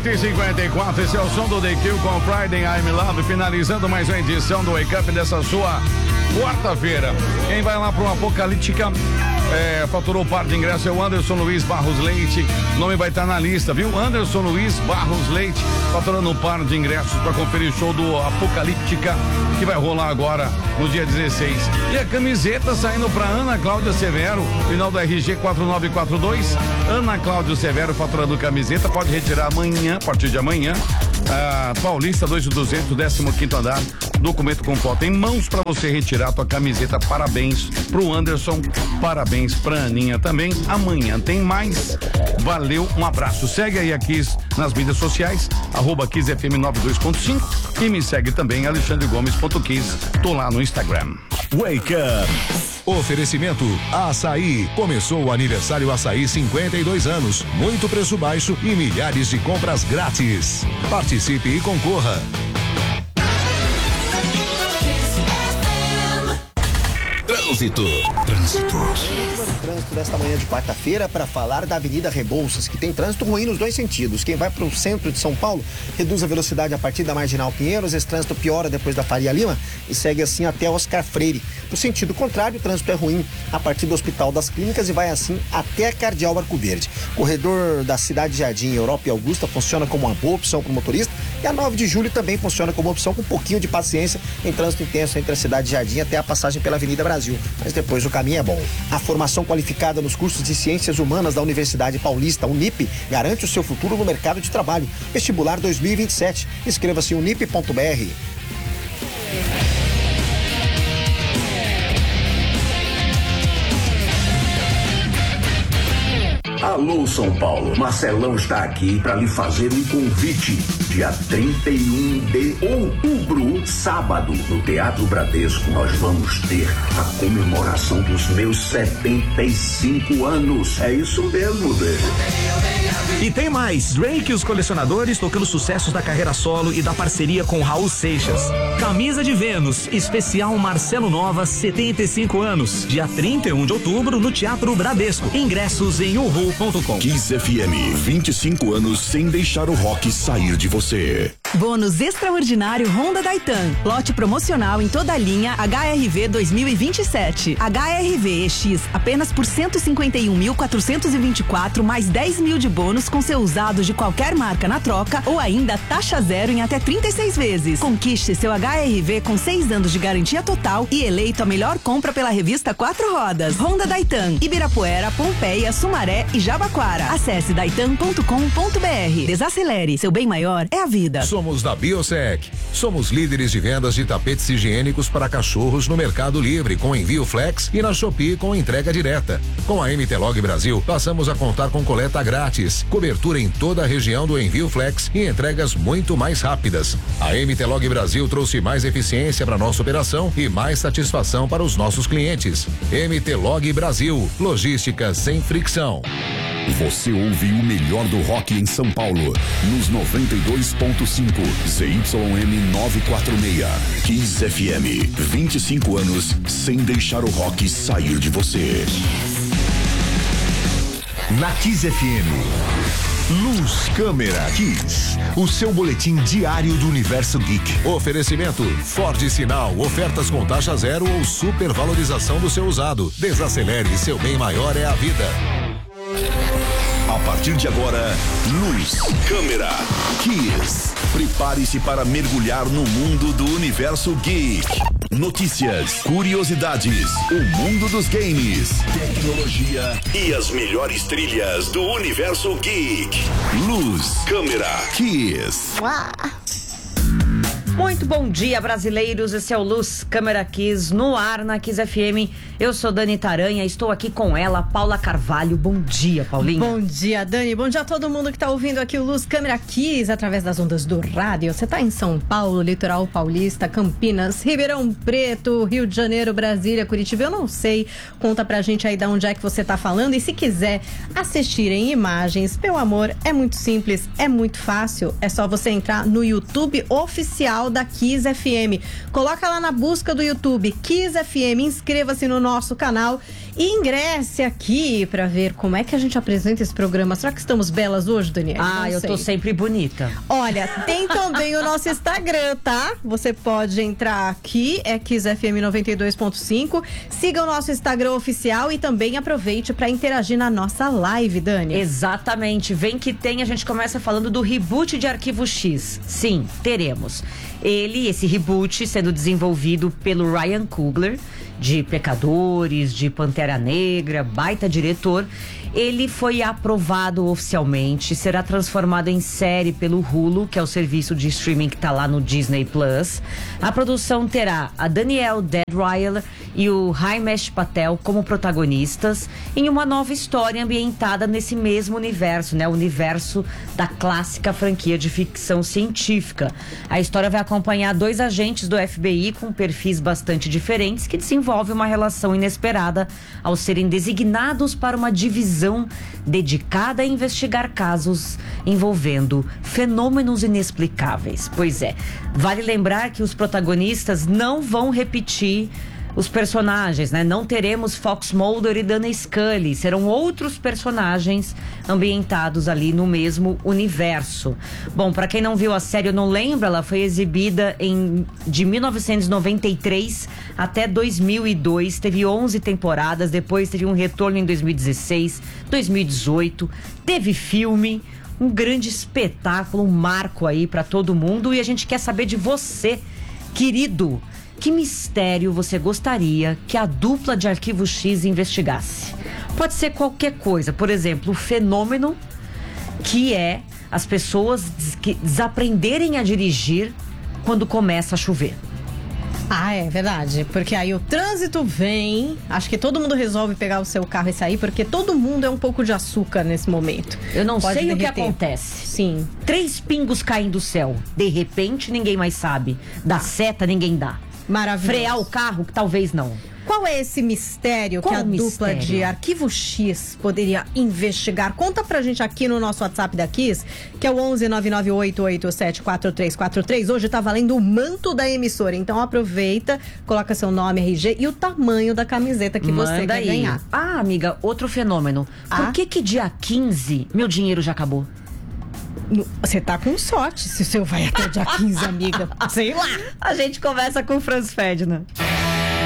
7h54, esse é o som do The Kill com Friday I'm Love, finalizando mais uma edição do Wake Up dessa sua quarta-feira. Quem vai lá para uma Apocalíptica faturou par de ingressos é o Anderson Luiz Barros Leite. O nome vai estar na lista, viu? Anderson Luiz Barros Leite faturando um par de ingressos para conferir o show do Apocalíptica que vai rolar agora no dia 16. E a camiseta saindo para Ana Cláudia Severo, final do RG 4942. Ana Cláudia Severo faturando camiseta, pode retirar amanhã, a partir de amanhã. Paulista 2200, 15º andar, documento com foto em mãos para você retirar a tua camiseta. Parabéns pro Anderson, parabéns pra Aninha também. Amanhã tem mais. Valeu, um abraço. Segue aí a Kiss nas mídias sociais, @KissFM92.5 e me segue também, alexandregomes.kiss. Tô lá no Instagram. Wake Up. Oferecimento Açaí. Começou o aniversário Açaí 52 anos. Muito preço baixo e milhares de compras grátis. Participe e concorra. Trânsito. Trânsito desta manhã de quarta-feira para falar da Avenida Rebouças, que tem trânsito ruim nos dois sentidos. Quem vai para o centro de São Paulo reduz a velocidade a partir da Marginal Pinheiros, esse trânsito piora depois da Faria Lima e segue assim até Oscar Freire. No sentido contrário, o trânsito é ruim a partir do Hospital das Clínicas e vai assim até a Cardeal Arco Verde. O corredor da Cidade Jardim, Europa e Augusta funciona como uma boa opção para o motorista e a 9 de julho também funciona como opção com um pouquinho de paciência em trânsito intenso entre a Cidade Jardim até a passagem pela Avenida Brasil, mas depois o caminho é bom. A formação qualificada nos cursos de Ciências Humanas da Universidade Paulista, Unip, garante o seu futuro no mercado de trabalho. Vestibular 2027. Inscreva-se em unip.br. Alô, São Paulo. Marcelão está aqui para lhe fazer um convite. Dia 31 de outubro, sábado, no Teatro Bradesco, nós vamos ter a comemoração dos meus 75 anos. É isso mesmo, bebê. E tem mais, Drake e os Colecionadores tocando sucessos da carreira solo e da parceria com Raul Seixas. Camisa de Vênus, especial Marcelo Nova, 75 anos. Dia 31 de outubro no Teatro Bradesco. Ingressos em uhu.com. Kiss FM, 25 anos sem deixar o rock sair de você. Bônus extraordinário Honda Daitan. Lote promocional em toda a linha HRV 2027. HRV EX apenas por 151.424 mais 10 mil de bônus com seu usado de qualquer marca na troca ou ainda taxa zero em até 36 vezes. Conquiste seu HRV com 6 anos de garantia total e eleito a melhor compra pela revista 4 Rodas. Honda Daitan, Ibirapuera, Pompeia, Sumaré e Jabaquara. Acesse daitan.com.br. Desacelere, seu bem maior é a vida. Somos da Biosec. Somos líderes de vendas de tapetes higiênicos para cachorros no Mercado Livre com envio flex e na Shopee com entrega direta. Com a MT-Log Brasil, passamos a contar com coleta grátis, cobertura em toda a região do envio flex e entregas muito mais rápidas. A MT-Log Brasil trouxe mais eficiência para nossa operação e mais satisfação para os nossos clientes. MT-Log Brasil, logística sem fricção. Você ouve o melhor do rock em São Paulo, nos 92.5 ZYM 946. Kiss FM, 25 anos sem deixar o rock sair de você. Na Kiss FM. Luz, câmera, Kiss. O seu boletim diário do Universo Geek. Oferecimento Ford Sinal, ofertas com taxa zero ou supervalorização do seu usado. Desacelere, seu bem maior é a vida. A partir de agora, Luz, câmera, Kiss. Prepare-se para mergulhar no mundo do Universo Geek. Notícias, curiosidades, o mundo dos games, tecnologia e as melhores trilhas do Universo Geek. Luz, câmera, Kiss. Muito bom dia, brasileiros. Esse é o Luz Câmera Kiss no ar na Kiss FM. Eu sou Dani Taranha, estou aqui com ela, Paula Carvalho. Bom dia, Paulinha. Bom dia, Dani. Bom dia a todo mundo que está ouvindo aqui o Luz Câmera Kiss através das ondas do rádio. Você está em São Paulo, Litoral Paulista, Campinas, Ribeirão Preto, Rio de Janeiro, Brasília, Curitiba. Eu não sei. Conta pra gente aí de onde é que você tá falando. E se quiser assistir em imagens, meu amor, é muito simples, é muito fácil. É só você entrar no YouTube oficial da Kiss FM. Coloca lá na busca do YouTube Kiss FM, inscreva-se no nosso canal E ingresse aqui pra ver como é que a gente apresenta esse programa. Será que estamos belas hoje, Daniela? Ah, eu tô sempre bonita. Olha, tem também o nosso Instagram, tá? Você pode entrar aqui, é Kiss FM 92.5. Siga o nosso Instagram oficial e também aproveite pra interagir na nossa live, Dani. Exatamente. Vem que tem, a gente começa falando do reboot de Arquivo X. Sim, teremos. Esse reboot sendo desenvolvido pelo Ryan Coogler, de Pecadores, de Pantera Negra, baita diretor. Ele foi aprovado oficialmente, será transformado em série pelo Hulu, que é o serviço de streaming que tá lá no Disney Plus. A produção terá a Danielle Deadwyler e o Himesh Patel como protagonistas em uma nova história ambientada nesse mesmo universo, né? O universo da clássica franquia de ficção científica. A história vai acompanhar 2 agentes do FBI com perfis bastante diferentes que desenvolvem uma relação inesperada ao serem designados para uma divisão dedicada a investigar casos envolvendo fenômenos inexplicáveis. Pois é, vale lembrar que os protagonistas não vão repetir os personagens, né? Não teremos Fox Mulder e Dana Scully, serão outros personagens ambientados ali no mesmo universo. Bom, para quem não viu a série ou não lembra, ela foi exibida de 1993 até 2002, teve 11 temporadas, depois teve um retorno em 2016, 2018, teve filme, um grande espetáculo, um marco aí para todo mundo, e a gente quer saber de você, querido. Que mistério você gostaria que a dupla de Arquivo X investigasse? Pode ser qualquer coisa, por exemplo, o fenômeno que é as pessoas desaprenderem a dirigir quando começa a chover. Ah, é verdade, porque aí o trânsito vem, acho que todo mundo resolve pegar o seu carro e sair, porque todo mundo é um pouco de açúcar nesse momento. Eu não Pode sei derreter. o que acontece. Sim. 3 pingos caem do céu, de repente ninguém mais sabe, dá seta ninguém dá. Maravilhoso. Frear o carro, talvez não. Qual é esse mistério Qual que a dupla mistério? de Arquivo X poderia investigar? Conta pra gente aqui no nosso WhatsApp da Kiss, que é o 11998874343. Hoje tá valendo o manto da emissora, então aproveita, coloca seu nome, RG e o tamanho da camiseta que você Manda quer aí. ganhar. Ah, amiga, outro fenômeno. Por que dia 15 meu dinheiro já acabou? Você tá com sorte se o seu vai até dia 15, amiga. Sei lá. A gente conversa com o Franz Ferdinand.